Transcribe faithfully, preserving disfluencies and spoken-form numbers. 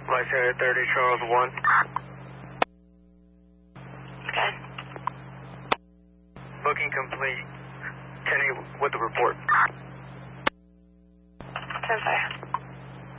Lysander thirty, Charles one. Okay. Booking complete. ten eight with the report. ten five.